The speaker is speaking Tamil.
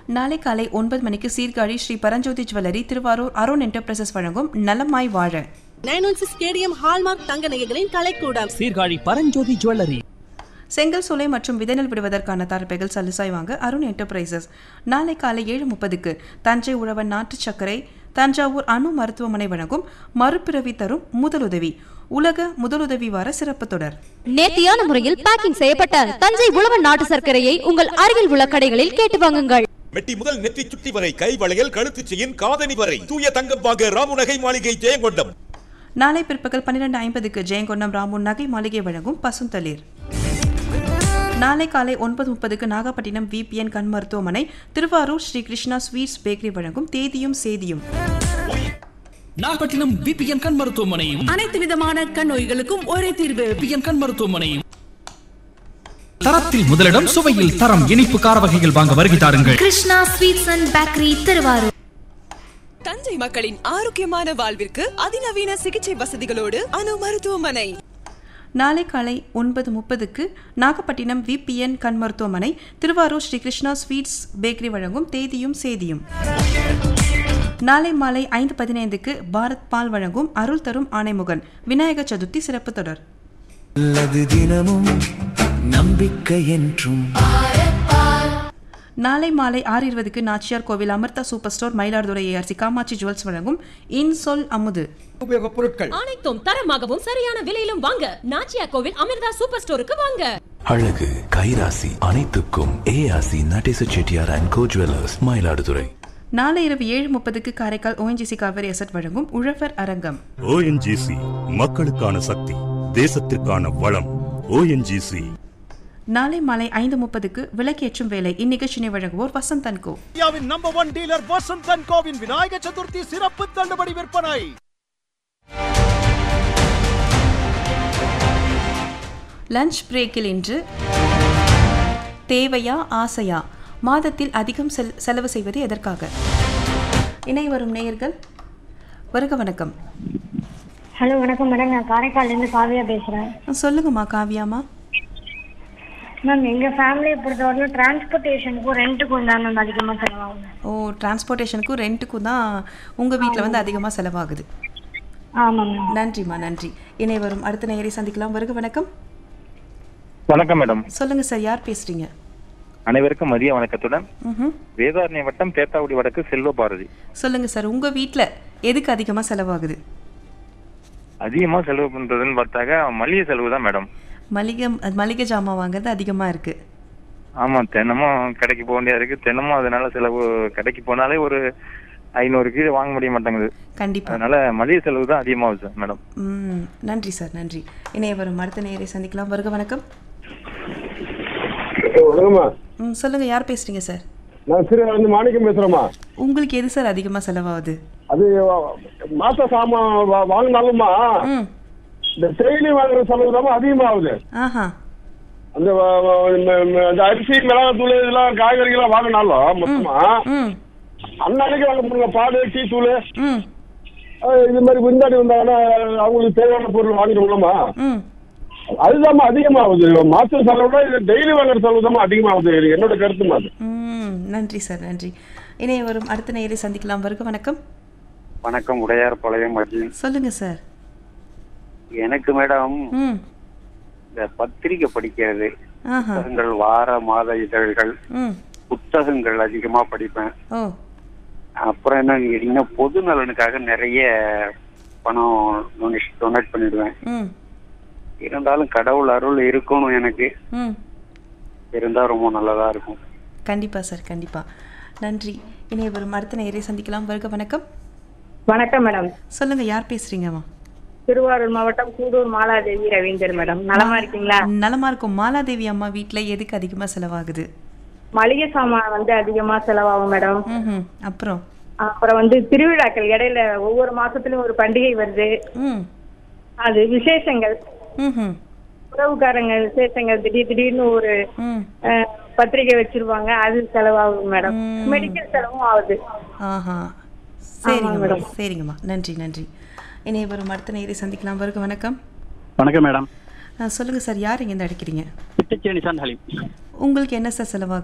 நாளை காலை 9 மணிக்கு சீர்காழி ஸ்ரீ பரஞ்சோதி ஜுவல்லரி திருவாரூர் அருண் என்டர்பிரைசஸ் வழங்கும் நலமாய் வாழ. 916 ஸ்டேடியம் ஹால்மார்க் தங்க நகைகளின் கலைக்கூடம் சீர்காழி பரஞ்சோதி ஜுவல்லரி. செங்கல் சூளை மற்றும் விதைநெல் விடுவதற்கான தரப்பைகள் சலுசாய் வாங்க அருண் என்டர்பிரைசஸ். நாளை காலை 7:30க்கு தஞ்சை உழவன் நாட்டு சர்க்கரை தஞ்சாவூர் அணு மருத்துவமனை வழங்கும் மறுபிறவி தரும் முதலுதவி உலக முதலுதவி வார சிறப்பு தொடர். நேர்த்தியான முறையில் பேக்கிங் செய்யப்பட்ட தஞ்சை உழவன் நாட்டு சர்க்கரையை உங்கள் அருகில் உள்ள கடைகளில் கேட்டு வாங்குங்கள். மெட்டி முதல் நெற்றி சுட்டி வரை கை வளையல் கழுத்து செயின் காதணி வரை தூய தங்கம் வாங்க ராமு நகை மாளிகை ஜெயங்கொண்டம். நாளை பிற்பகல் 12:50க்கு ஜெயங்கொண்டம் ராமு நகை மாளிகை வழங்கும் பசுந்தளிர். நாளை காலை 9:30க்கு நாகப்பட்டினம் விபிஎன் கண் மருத்துவமனை திருவாரூர் ஸ்ரீ கிருஷ்ணா ஸ்வீட்ஸ் பேக்கரி வழங்கும் தேதியும் சேதியும். நாகப்பட்டினம் விபிஎன் கண் மருத்துவமனையும் அனைத்து விதமான கண் நோய்களுக்கும் ஒரே தீர்வு. விபிஎன் கண் மருத்துவமனையும் தரத்தில் முதலிடம், சுவையில் தரம். இனிப்பு கார வகைகள் வாங்க வருகை தாருங்கள். Krishna sweets and bakery Thiruvarur. Thanjai மக்களின் ஆரோக்கியமான வாழ்விற்கு அதிநவீன சிகிச்சை வசதிகளோடு அணு மருத்துவமனை. நாளை காலை 9:30க்கு நாகப்பட்டினம் விபிஎன் கண் மருத்துவமனை திருவாரூர் ஸ்ரீ கிருஷ்ணா ஸ்வீட்ஸ் பேக்கரி வழங்கும் தேதியும் சேதியும். நாளை மாலை 5:15க்கு பாரத் பால் வழங்கும் அருள் தரும் ஆணைமுகன் விநாயக சதுர்த்தி சிறப்பு தொடர். தினமும் நம்பிக்கை என்றும். நாளை மாலை 6:20க்கு நாச்சியார் கோவில் Amrita super store Mayiladuthurai ARC Kamakshi jewels வழங்கும் இன்சொல் அமுது உபயோகப் பொருட்கள் அனைத்தும் தரமாகவும் சரியான விலையிலும் வாங்க நாச்சியார் கோவில் அமிர்தா சூப்பர் ஸ்டோருக்கு வாங்க. அழகு கைராசி அனைத்துக்கும் ARC Natesa Chettiar and go jewellers Mayiladuthurai. நாளை இரவு 7:30க்கு காரைக்கால் ஓஎன்ஜிசி காவேரி அசட் வழங்கும் உழவர் அரங்கம். ஓஎன்ஜிசி மக்களுக்கான சக்தி, தேசத்திற்கான வளம். ஓஎன்ஜிசி. நாளை மாலை 5:30க்கு விளக்கேற்றும் வேலை. இந்நிகழ்ச்சியை வழங்குவோர் வசந்த் அண்ட் கோ. இந்தியாவின் number 1 dealer Vasanth and CoWIN Vinayaka Chaturthi சிறப்பு தள்ளுபடி விற்பனை. லஞ்ச் பிரேக்கில் இன்று தேவையா ஆசையா, மாதத்தில் அதிகம் செலவு செய்வது எதற்காக? இணை வரும் நேயர்கள் வருக. வணக்கம். ஹலோ வணக்கம் மேடம், நான் காரைக்கால்லேருந்து காவியா பேசுகிறேன். சொல்லுங்கம்மா காவியாம்மா. மேம் எங்கள் ஃபேமிலியை பொறுத்தவரைக்கும் டிரான்ஸ்போர்ட்டேஷனுக்கும் ரெண்ட்டுக்கும் தான் மேம் அதிகமாக செலவாகும். ஓ, டிரான்ஸ்போர்ட்டேஷனுக்கும் ரெண்ட்டுக்கும் தான் உங்கள் வீட்டில் வந்து அதிகமாக செலவாகுது. ஆமாம் மேம். நன்றிம்மா நன்றி. இணை வரும் அடுத்த நேயரை சந்திக்கலாம். வருக. வணக்கம். வணக்கம் மேடம். சொல்லுங்க சார், யார் பேசுறீங்க? அனைவருக்கும் மதிய வணக்கத்துடன் வேதாரண்ய வட்டம் தேத்தாவுடி வடக்கு செல்வ பாரதி. சொல்லுங்க சார், உங்க வீட்ல எதுக்கு அதிகமா செலவாகுது? அதிகமா செலவு பண்றதுன்னு பார்த்தாக்க மளிகை செலவு தான் மேடம். மளிகை ஜாமான் வாங்குறது அதிகமா இருக்கு. ஆமா, தினமும் கடைக்கு போக வேண்டியதா இருக்கு. தினமும் அதனால செலவு, கடைக்கு போனாலே ஒரு 500 கீழே வாங்க முடிய மாட்டேங்குது. கண்டிப்பா, அதனால மளிகை செலவு தான் அதிகமாகுது மேடம். நன்றி சார், நன்றி. இணைய வரும் அடுத்த நேயரை சந்திக்கலாம். வருக. வணக்கம். சொல்லுங்க, யார் பேசுறீங்க சார்? நான் சிறுவந்து மாணிக்கம் பேசுறேம்மா. உங்களுக்கு எது சார் அதிகமா செலவாகுது? அது மாச சாமான் வாங்கினாலுமா இந்த டெய்லி வாங்குற செலவு தான் அதிகமாகுது. அந்த அரிசி மிளகாத்தூள் இதெல்லாம் காய்கறிகள்லாம் வாங்கினாலும் மொத்தமா அன்னைக்கு வாங்க போடுங்க. பால், டீ தூள், இது மாதிரி விருந்தாடி வந்தாங்கன்னா அவங்களுக்கு தேவையான பொருள் வாங்கிடுவோம்மா. அதுதான் அதிகமாகுது. மாச செலவோட டெய்லி வாங்குற செலவு தான் அதிகமாகுது. என்னோட கருத்து மாதிரி. நன்றி சார், நன்றி. இணைய வரும் அடுத்த நேயரை சந்திக்கலாம். வருக. வணக்கம். வணக்கம். உடையார் பாளையம் அர்ஜுன். சொல்லுங்க சார். எனக்கு மேடம் இந்த பத்திரிகை படிக்கிறது, புத்தகங்கள், வார மாத இதழ்கள், புத்தகங்கள் அதிகமா படிப்பேன். அப்புறம் என்ன கேட்டீங்கன்னா பொது நலனுக்காக நிறைய பணம் டொனேட் பண்ணிடுவேன். இருந்தாலும் கடவுள் அருள் இருக்கணும் எனக்கு, இருந்தா ரொம்ப நல்லதா இருக்கும். கண்டிப்பா சார், கண்டிப்பா. நன்றி. இணைய வரும் அடுத்த நேயரை சந்திக்கலாம். வருக. வணக்கம். வணக்கம் மேடம். சொல்லுங்க, யார் பேசுறீங்கம்மா? திருவாரூர் மாவட்டம் கூடூர் மாலாதேவி ரவீந்தர் மேடம். நலமா இருக்கீங்களா? நலமா இருக்கும். மாலாதேவி அம்மா வீட்டுல எதுக்கு அதிகமா செலவாகுது? மளிகை சாமான் வந்து அதிகமா செலவாகும் மேடம். அப்புறம் திருவிழாக்கள் இடையில ஒவ்வொரு மாசத்துலயும் ஒரு பண்டிகை வருது, அது விசேஷங்கள், உறவுக்காரங்க விசேஷங்கள், திடீர்னு ஒரு பத்திரிகை வச்சிருவாங்க, அது செலவாகும் மேடம். மெடிக்கல் செலவும் ஆகுது. சரிங்கம்மா, சரிங்கம்மா. நன்றி, நன்றி. இணைய வரும் அடுத்த நேயரை சந்திக்கலாம். வருக. வணக்கம். வணக்கம் மேடம். சொல்லுங்க சார், யார் இங்க இருந்து அடிக்கிறீங்க? உங்களுக்கு என்ன சார் செலவாகுது?